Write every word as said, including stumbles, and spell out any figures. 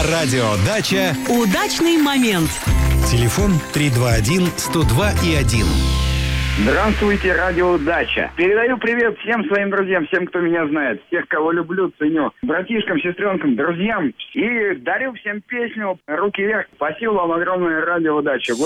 Радио «Дача». Удачный момент. Телефон три два один сто два и один. Здравствуйте, радио «Дача». Передаю привет всем своим друзьям, всем, кто меня знает, всех, кого люблю, ценю, братишкам, сестренкам, друзьям. И дарю всем песню «Руки вверх». Спасибо вам огромное, радио «Дача».